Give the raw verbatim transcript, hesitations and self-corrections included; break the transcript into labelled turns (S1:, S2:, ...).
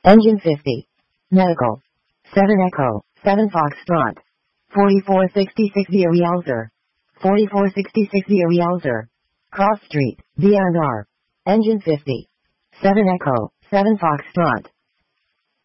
S1: Engine fifty. Medical. seven Echo, seven Foxtrot. forty-four sixty-six via Rialzer. forty-four sixty-six via Rialzer. Cross Street, D R. Engine fifty. seven Echo, seven Foxtrot.